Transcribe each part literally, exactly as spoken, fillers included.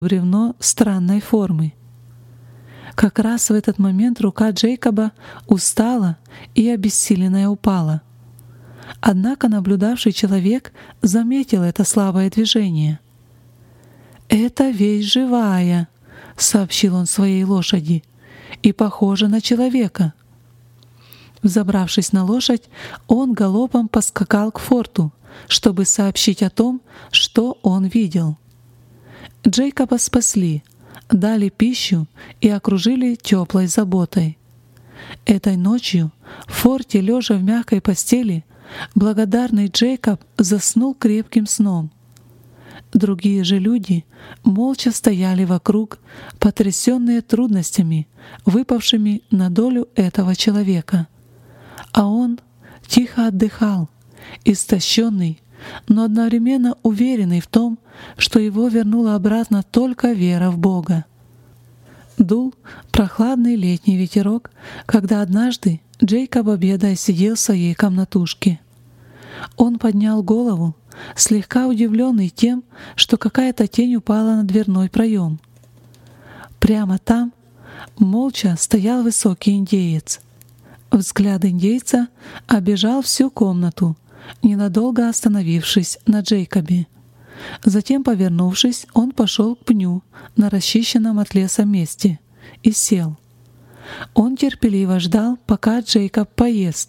бревно странной формы. Как раз в этот момент рука Джейкоба устала и обессиленная упала. Однако наблюдавший человек заметил это слабое движение. «Эта вещь живая», — сообщил он своей лошади, — «и похожа на человека». Взобравшись на лошадь, он галопом поскакал к форту, чтобы сообщить о том, что он видел. Джейкоба спасли, дали пищу и окружили теплой заботой. Этой ночью в форте, лежа в мягкой постели, благодарный Джейкоб заснул крепким сном. Другие же люди молча стояли вокруг, потрясенные трудностями, выпавшими на долю этого человека. А он тихо отдыхал, истощенный, но одновременно уверенный в том, что его вернула обратно только вера в Бога. Дул прохладный летний ветерок, когда однажды Джейкоб, обедая, сидел в своей комнатушке. Он поднял голову, слегка удивленный тем, что какая-то тень упала на дверной проем. Прямо там молча стоял высокий индеец. Взгляд индейца обежал всю комнату, ненадолго остановившись на Джейкобе. Затем, повернувшись, он пошел к пню на расчищенном от леса месте и сел. Он терпеливо ждал, пока Джейкоб поест.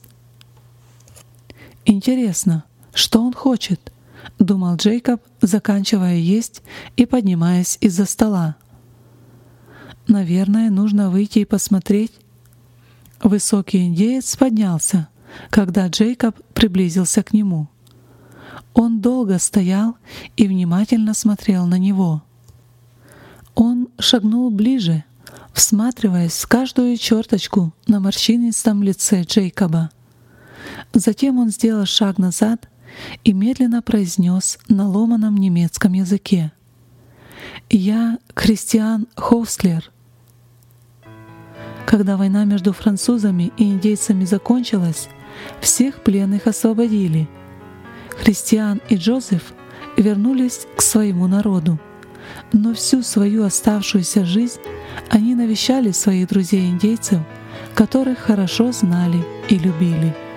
«Интересно, что он хочет?» — думал Джейкоб, заканчивая есть и поднимаясь из-за стола. «Наверное, нужно выйти и посмотреть». Высокий индеец поднялся, когда Джейкоб приблизился к нему. Он долго стоял и внимательно смотрел на него. Он шагнул ближе, всматриваясь в каждую черточку на морщинистом лице Джейкоба. Затем он сделал шаг назад и медленно произнес на ломаном немецком языке: «Я Кристиан Хослер». Когда война между французами и индейцами закончилась, всех пленных освободили. Христиан и Джозеф вернулись к своему народу, но всю свою оставшуюся жизнь они навещали своих друзей-индейцев, которых хорошо знали и любили.